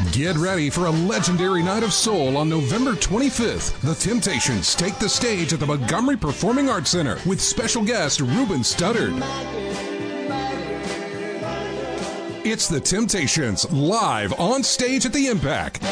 Get ready for a legendary night of soul on November 25th. The Temptations take the stage at the Montgomery Performing Arts Center with special guest Ruben Studdard. It's the Temptations live on stage at the Impact.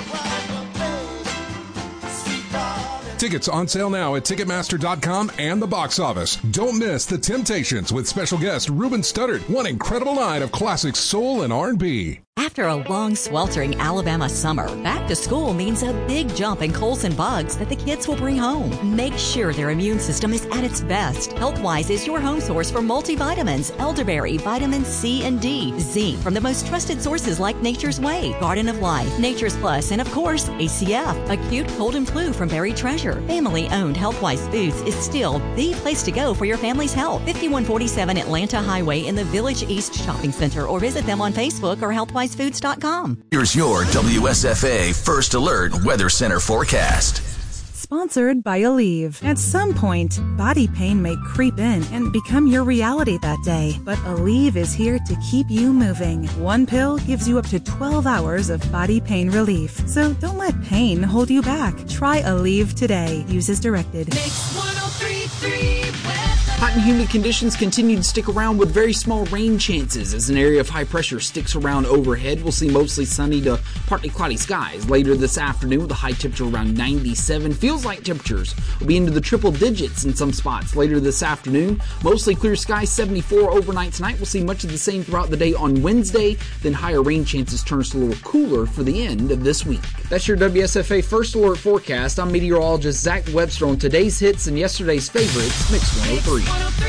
Tickets on sale now at Ticketmaster.com and the box office. Don't miss the Temptations with special guest Ruben Studdard. One incredible night of classic soul and R&B. After a long, sweltering Alabama summer, back to school means a big jump in colds and bugs that the kids will bring home. Make sure their immune system is at its best. Healthwise is your home source for multivitamins, elderberry, vitamin C and D, zinc from the most trusted sources like Nature's Way, Garden of Life, Nature's Plus, and of course, ACF. Acute cold and flu from Berry Treasure. Family-owned Healthwise Foods is still the place to go for your family's health. 5147 Atlanta Highway in the Village East Shopping Center, or visit them on Facebook or healthwisefoods.com. Here's your WSFA First Alert Weather Center forecast. Sponsored by Aleve. At some point, body pain may creep in and become your reality that day. But Aleve is here to keep you moving. One pill gives you up to 12 hours of body pain relief. So don't let pain hold you back. Try Aleve today. Use as directed. Mix 103.3 Hot and humid conditions continue to stick around with very small rain chances as an area of high pressure sticks around overhead. We'll see mostly sunny to partly cloudy skies later this afternoon with a high temperature around 97. Feels like temperatures will be into the triple digits in some spots later this afternoon. Mostly clear skies, 74 overnight tonight. We'll see much of the same throughout the day on Wednesday. Then higher rain chances turns a little cooler for the end of this week. That's your WSFA First Alert forecast. I'm meteorologist Zach Webster on today's hits and yesterday's favorites, Mix 103.